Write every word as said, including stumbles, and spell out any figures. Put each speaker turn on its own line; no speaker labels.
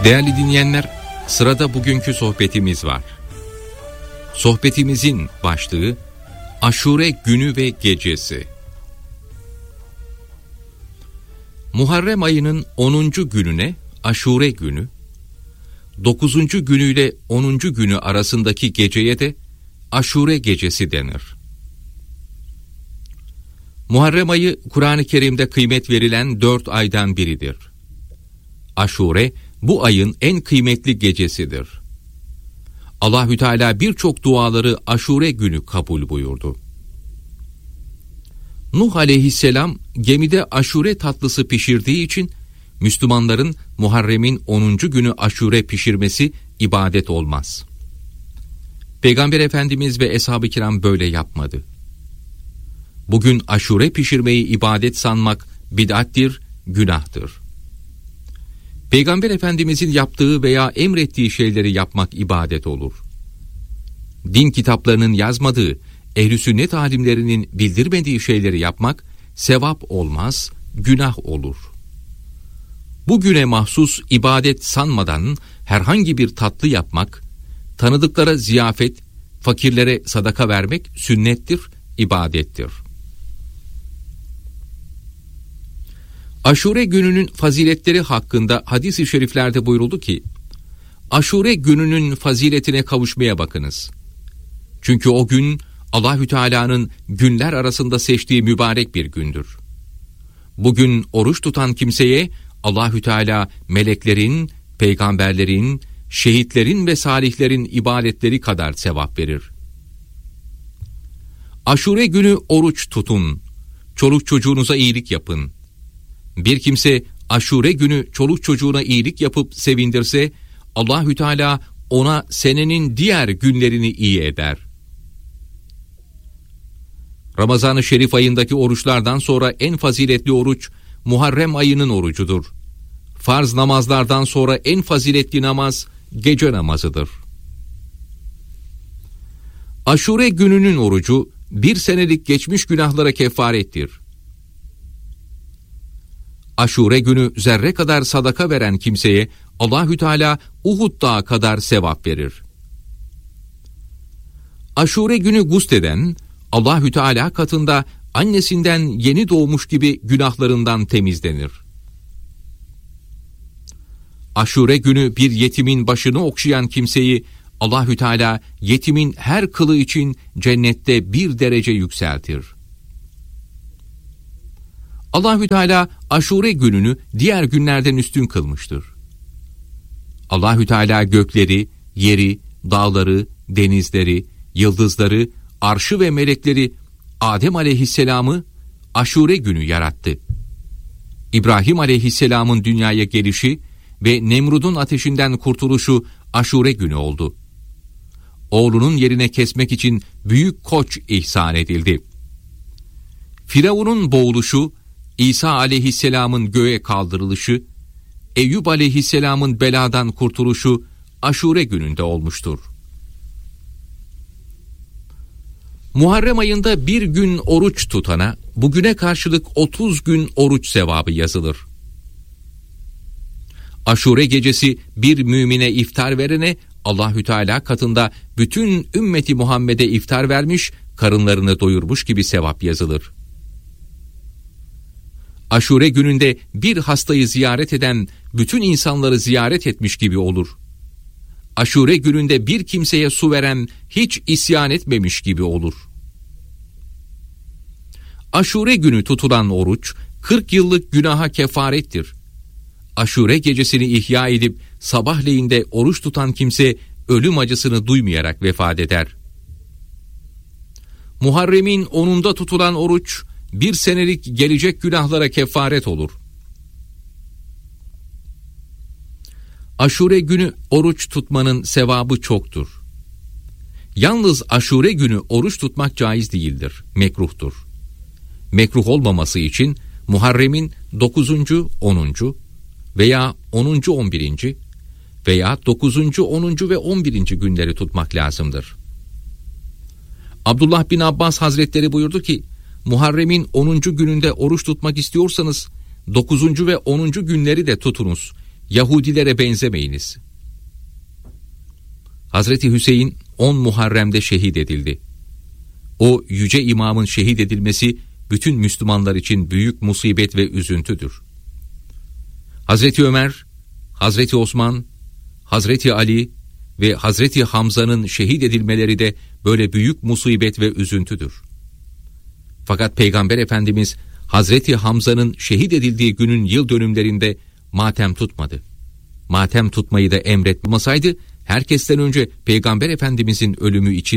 Değerli dinleyenler, sırada bugünkü sohbetimiz var. Sohbetimizin başlığı Aşure günü ve gecesi. Muharrem ayının onuncu gününe Aşure günü, dokuzuncu günüyle onuncu günü arasındaki geceye de Aşure gecesi denir. Muharrem ayı Kur'an-ı Kerim'de kıymet verilen dört aydan biridir. Aşure bu ayın en kıymetli gecesidir. Allahü Teala birçok duaları Aşure günü kabul buyurdu. Nuh aleyhisselam gemide aşure tatlısı pişirdiği için Müslümanların Muharrem'in onuncu günü aşure pişirmesi ibadet olmaz. Peygamber Efendimiz ve Eshab-ı Kiram böyle yapmadı. Bugün aşure pişirmeyi ibadet sanmak bid'attir, günahtır. Peygamber Efendimizin yaptığı veya emrettiği şeyleri yapmak ibadet olur. Din kitaplarının yazmadığı, ehl-i sünnet alimlerinin bildirmediği şeyleri yapmak sevap olmaz, günah olur. Bugüne mahsus ibadet sanmadan herhangi bir tatlı yapmak, tanıdıklara ziyafet, fakirlere sadaka vermek sünnettir, ibadettir. Aşure gününün faziletleri hakkında hadis-i şeriflerde buyuruldu ki, Aşure gününün faziletine kavuşmaya bakınız. Çünkü o gün Allahü Teala'nın günler arasında seçtiği mübarek bir gündür. Bugün oruç tutan kimseye Allahü Teala meleklerin, peygamberlerin, şehitlerin ve salihlerin ibadetleri kadar sevap verir. Aşure günü oruç tutun, çoluk çocuğunuza iyilik yapın. Bir kimse Aşure günü çoluk çocuğuna iyilik yapıp sevindirse, Allahü Teala ona senenin diğer günlerini iyi eder. Ramazan-ı Şerif ayındaki oruçlardan sonra en faziletli oruç Muharrem ayının orucudur. Farz namazlardan sonra en faziletli namaz gece namazıdır. Aşure gününün orucu bir senelik geçmiş günahlara kefarettir. Aşure günü zerre kadar sadaka veren kimseye Allahü Teala Uhud dağı kadar sevap verir. Aşure günü gusleden Allahü Teala katında annesinden yeni doğmuş gibi günahlarından temizlenir. Aşure günü bir yetimin başını okşayan kimseyi Allahü Teala yetimin her kılı için cennette bir derece yükseltir. Allahü Teala Aşure gününü diğer günlerden üstün kılmıştır. Allahü Teala gökleri, yeri, dağları, denizleri, yıldızları, arşı ve melekleri, Adem aleyhisselamı Aşure günü yarattı. İbrahim aleyhisselamın dünyaya gelişi ve Nemrud'un ateşinden kurtuluşu Aşure günü oldu. Oğlunun yerine kesmek için büyük koç ihsan edildi. Firavun'un boğuluşu, İsa aleyhisselamın göğe kaldırılışı, Eyüp aleyhisselamın beladan kurtuluşu Aşure gününde olmuştur. Muharrem ayında bir gün oruç tutana, bugüne karşılık otuz gün oruç sevabı yazılır. Aşure gecesi bir mümine iftar verene, Allahü Teala katında bütün ümmeti Muhammed'e iftar vermiş, karınlarını doyurmuş gibi sevap yazılır. Aşure gününde bir hastayı ziyaret eden, bütün insanları ziyaret etmiş gibi olur. Aşure gününde bir kimseye su veren, hiç isyan etmemiş gibi olur. Aşure günü tutulan oruç, kırk yıllık günaha kefarettir. Aşure gecesini ihya edip, sabahleyinde oruç tutan kimse, ölüm acısını duymayarak vefat eder. Muharrem'in onunda tutulan oruç, bir senelik gelecek günahlara kefaret olur. Aşure günü oruç tutmanın sevabı çoktur. Yalnız aşure günü oruç tutmak caiz değildir, mekruhtur. Mekruh olmaması için Muharrem'in dokuzuncu, onuncu veya onuncu, on birinci veya dokuzuncu, onuncu ve on birinci günleri tutmak lazımdır. Abdullah bin Abbas Hazretleri buyurdu ki, Muharrem'in onuncu gününde oruç tutmak istiyorsanız dokuzuncu ve onuncu günleri de tutunuz. Yahudilere benzemeyiniz. Hazreti Hüseyin on Muharrem'de şehit edildi. O yüce imamın şehit edilmesi bütün Müslümanlar için büyük musibet ve üzüntüdür. Hazreti Ömer, Hazreti Osman, Hazreti Ali ve Hazreti Hamza'nın şehit edilmeleri de böyle büyük musibet ve üzüntüdür. Fakat Peygamber Efendimiz Hazreti Hamza'nın şehit edildiği günün yıl dönümlerinde matem tutmadı. Matem tutmayı da emretmeseydi, herkesten önce Peygamber Efendimizin ölümü için